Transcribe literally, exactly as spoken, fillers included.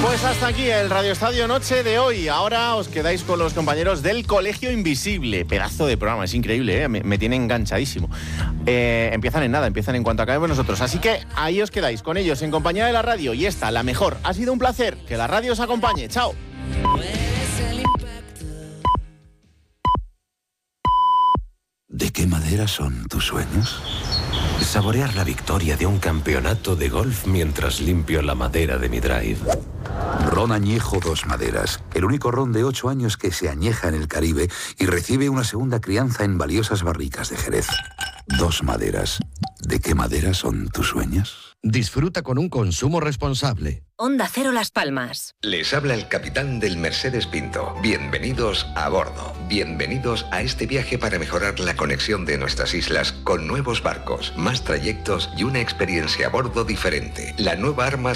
Pues hasta aquí el Radio Estadio Noche de hoy. Ahora os quedáis con los compañeros del Colegio Invisible. Pedazo de programa, es increíble, ¿eh? me, me tiene enganchadísimo. Eh, empiezan en nada, empiezan en cuanto acabemos nosotros. Así que ahí os quedáis con ellos en compañía de la radio. Y esta, la mejor. Ha sido un placer. Que la radio os acompañe. Chao. ¿De qué madera son tus sueños? Saborear la victoria de un campeonato de golf mientras limpio la madera de mi drive. Ron Añejo Dos Maderas, el único ron de ocho años que se añeja en el Caribe y recibe una segunda crianza en valiosas barricas de Jerez. Dos Maderas. ¿De qué madera son tus sueños? Disfruta con un consumo responsable. Onda Cero Las Palmas. Les habla el capitán del Mercedes Pinto. Bienvenidos a bordo. Bienvenidos a este viaje para mejorar la conexión de nuestras islas con nuevos barcos, más trayectos y una experiencia a bordo diferente. La nueva Armas